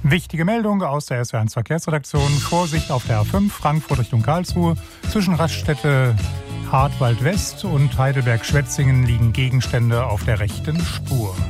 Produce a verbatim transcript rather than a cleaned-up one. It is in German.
Wichtige Meldung aus der S W R eins Verkehrsredaktion. Vorsicht auf der A fünf, Frankfurt Richtung Karlsruhe. Zwischen Raststätte Hartwald West und Heidelberg-Schwetzingen liegen Gegenstände auf der rechten Spur.